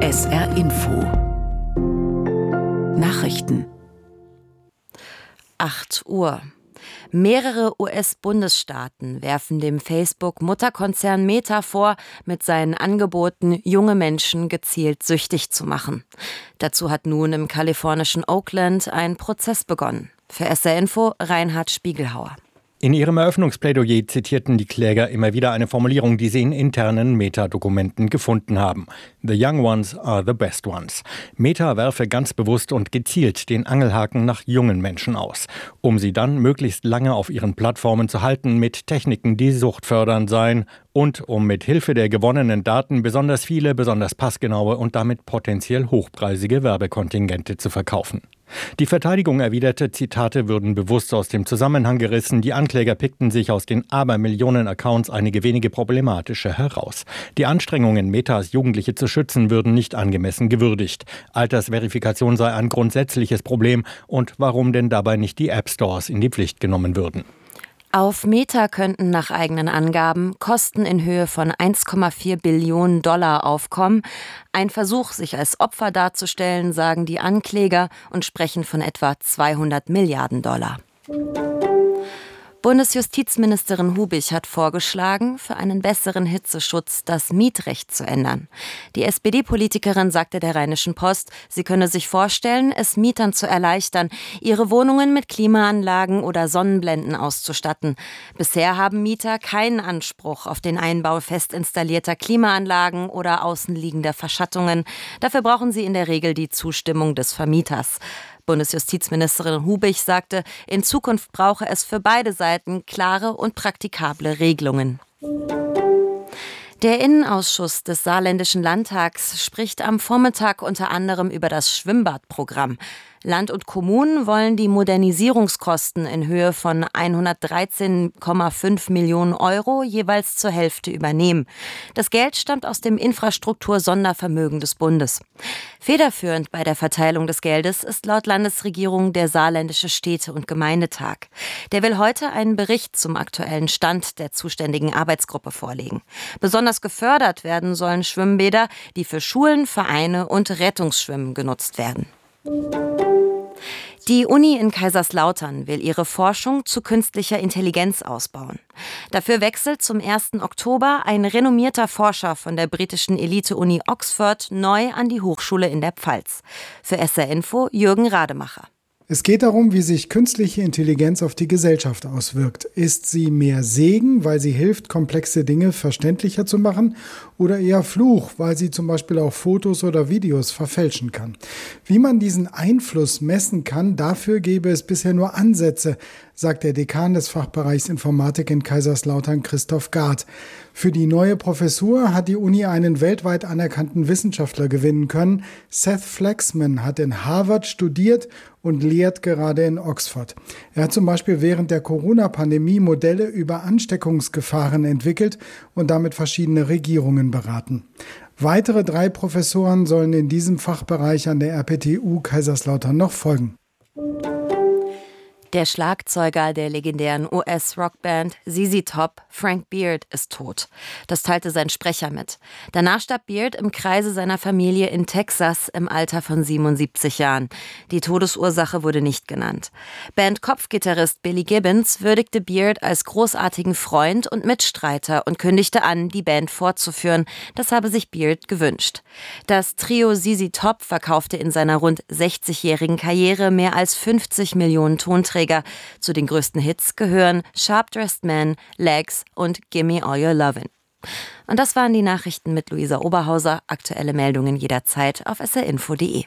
SR Info Nachrichten 8 Uhr. Mehrere US-Bundesstaaten werfen dem Facebook-Mutterkonzern Meta vor, mit seinen Angeboten junge Menschen gezielt süchtig zu machen. Dazu hat nun im kalifornischen Oakland ein Prozess begonnen. Für SR Info Reinhard Spiegelhauer. In ihrem Eröffnungsplädoyer zitierten die Kläger immer wieder eine Formulierung, die sie in internen Meta-Dokumenten gefunden haben. The young ones are the best ones. Meta werfe ganz bewusst und gezielt den Angelhaken nach jungen Menschen aus, um sie dann möglichst lange auf ihren Plattformen zu halten mit Techniken, die suchtfördernd seien und um mit Hilfe der gewonnenen Daten besonders viele, besonders passgenaue und damit potenziell hochpreisige Werbekontingente zu verkaufen. Die Verteidigung erwiderte, Zitate würden bewusst aus dem Zusammenhang gerissen. Die Ankläger pickten sich aus den Abermillionen Accounts einige wenige problematische heraus. Die Anstrengungen, Metas Jugendliche zu schützen, würden nicht angemessen gewürdigt. Altersverifikation sei ein grundsätzliches Problem. Und warum denn dabei nicht die App Stores in die Pflicht genommen würden? Auf Meta könnten nach eigenen Angaben Kosten in Höhe von 1,4 Billionen Dollar aufkommen. Ein Versuch, sich als Opfer darzustellen, sagen die Ankläger und sprechen von etwa 200 Milliarden Dollar. Bundesjustizministerin Hubich hat vorgeschlagen, für einen besseren Hitzeschutz das Mietrecht zu ändern. Die SPD-Politikerin sagte der Rheinischen Post, sie könne sich vorstellen, es Mietern zu erleichtern, ihre Wohnungen mit Klimaanlagen oder Sonnenblenden auszustatten. Bisher haben Mieter keinen Anspruch auf den Einbau fest installierter Klimaanlagen oder außenliegender Verschattungen. Dafür brauchen sie in der Regel die Zustimmung des Vermieters. Bundesjustizministerin Hubich sagte, in Zukunft brauche es für beide Seiten klare und praktikable Regelungen. Der Innenausschuss des Saarländischen Landtags spricht am Vormittag unter anderem über das Schwimmbadprogramm. Land und Kommunen wollen die Modernisierungskosten in Höhe von 113,5 Millionen Euro jeweils zur Hälfte übernehmen. Das Geld stammt aus dem Infrastruktur-Sondervermögen des Bundes. Federführend bei der Verteilung des Geldes ist laut Landesregierung der Saarländische Städte- und Gemeindetag. Der will heute einen Bericht zum aktuellen Stand der zuständigen Arbeitsgruppe vorlegen. Besonders gefördert werden sollen Schwimmbäder, die für Schulen, Vereine und Rettungsschwimmen genutzt werden. Die Uni in Kaiserslautern will ihre Forschung zu künstlicher Intelligenz ausbauen. Dafür wechselt zum 1. Oktober ein renommierter Forscher von der britischen Elite-Uni Oxford neu an die Hochschule in der Pfalz. Für SR Info Jürgen Rademacher. Es geht darum, wie sich künstliche Intelligenz auf die Gesellschaft auswirkt. Ist sie mehr Segen, weil sie hilft, komplexe Dinge verständlicher zu machen, oder eher Fluch, weil sie zum Beispiel auch Fotos oder Videos verfälschen kann? Wie man diesen Einfluss messen kann, dafür gäbe es bisher nur Ansätze, sagt der Dekan des Fachbereichs Informatik in Kaiserslautern, Christoph Gard. Für die neue Professur hat die Uni einen weltweit anerkannten Wissenschaftler gewinnen können. Seth Flaxman hat in Harvard studiert und lehrt gerade in Oxford. Er hat zum Beispiel während der Corona-Pandemie Modelle über Ansteckungsgefahren entwickelt und damit verschiedene Regierungen beraten. Weitere 3 Professoren sollen in diesem Fachbereich an der RPTU Kaiserslautern noch folgen. Der Schlagzeuger der legendären US-Rockband ZZ Top, Frank Beard, ist tot. Das teilte sein Sprecher mit. Danach starb Beard im Kreise seiner Familie in Texas im Alter von 77 Jahren. Die Todesursache wurde nicht genannt. Band-Kopfgitarrist Billy Gibbons würdigte Beard als großartigen Freund und Mitstreiter und kündigte an, die Band fortzuführen. Das habe sich Beard gewünscht. Das Trio ZZ Top verkaufte in seiner rund 60-jährigen Karriere mehr als 50 Millionen Tonträger. Zu den größten Hits gehören Sharp Dressed Man, Legs und Gimme All Your Lovin'. Und das waren die Nachrichten mit Luisa Oberhauser. Aktuelle Meldungen jederzeit auf srinfo.de.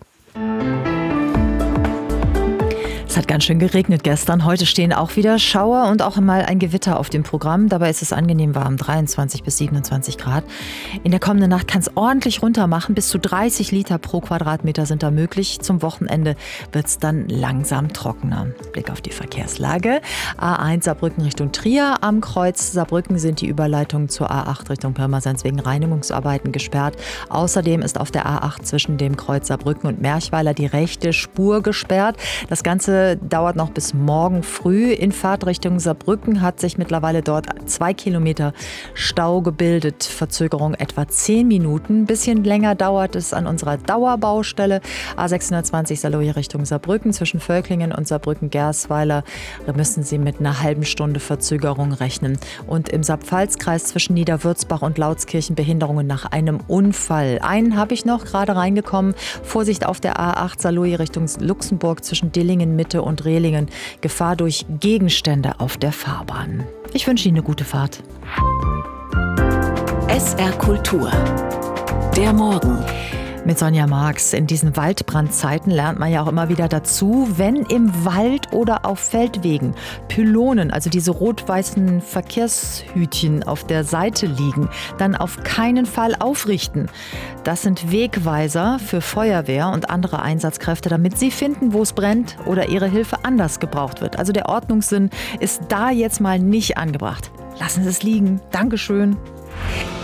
Es hat ganz schön geregnet gestern. Heute stehen auch wieder Schauer und auch mal ein Gewitter auf dem Programm. Dabei ist es angenehm warm, 23 bis 27 Grad. In der kommenden Nacht kann es ordentlich runter machen. Bis zu 30 Liter pro Quadratmeter sind da möglich. Zum Wochenende wird es dann langsam trockener. Blick auf die Verkehrslage. A1 Saarbrücken Richtung Trier. Am Kreuz Saarbrücken sind die Überleitungen zur A8 Richtung Pirmasens wegen Reinigungsarbeiten gesperrt. Außerdem ist auf der A8 zwischen dem Kreuz Saarbrücken und Merchweiler die rechte Spur gesperrt. Das Ganze Baustelle dauert noch bis morgen früh. In Fahrtrichtung Saarbrücken hat sich mittlerweile dort 2 Kilometer Stau gebildet. Verzögerung etwa 10 Minuten. Ein bisschen länger dauert es an unserer Dauerbaustelle. A620 Saarlouis Richtung Saarbrücken zwischen Völklingen und Saarbrücken-Gersweiler. Da müssen Sie mit einer halben Stunde Verzögerung rechnen. Und im Saarpfalz-Kreis zwischen Niederwürzbach und Lautskirchen Behinderungen nach einem Unfall. Einen habe ich noch gerade reingekommen. Vorsicht auf der A8 Saarlouis Richtung Luxemburg zwischen Dillingen Mitte und Rehlingen. Gefahr durch Gegenstände auf der Fahrbahn. Ich wünsche Ihnen eine gute Fahrt. SR Kultur. Der Morgen. Mit Sonja Marx. In diesen Waldbrandzeiten lernt man ja auch immer wieder dazu, wenn im Wald oder auf Feldwegen Pylonen, also diese rot-weißen Verkehrshütchen auf der Seite liegen, dann auf keinen Fall aufrichten. Das sind Wegweiser für Feuerwehr und andere Einsatzkräfte, damit sie finden, wo es brennt oder ihre Hilfe anders gebraucht wird. Also der Ordnungssinn ist da jetzt mal nicht angebracht. Lassen Sie es liegen. Dankeschön.